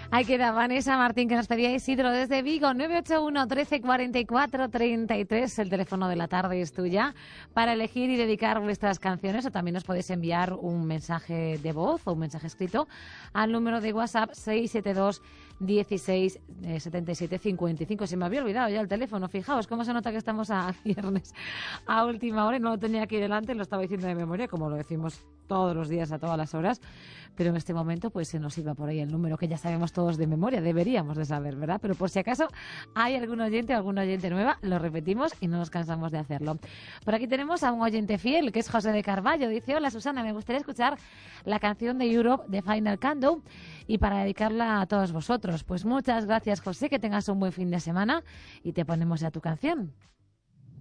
Ahí queda Vanessa Martín, que nos pedía Isidro desde Vigo, 981 13 44 33. El teléfono de la tarde es tuya para elegir y dedicar vuestras canciones, o también os podéis enviar un mensaje de voz o un mensaje escrito al número de WhatsApp 672 16 77 55. Se me había olvidado ya el teléfono. Fijaos cómo se nota que estamos a viernes a última hora y no lo tenía aquí delante, lo estaba diciendo de memoria, como lo decimos todos los días a todas las horas, pero en este momento pues se nos iba por ahí el número que ya sabemos todos de memoria, deberíamos de saber, ¿verdad? Pero por si acaso hay algún oyente o alguna oyente nueva, lo repetimos y no nos cansamos de hacerlo. Por aquí tenemos a un oyente fiel, que es José de Carballo. Dice: hola Susana, me gustaría escuchar la canción de Europe de Final Countdown y para dedicarla a todos vosotros. Pues muchas gracias, José, que tengas un buen fin de semana y te ponemos ya tu canción.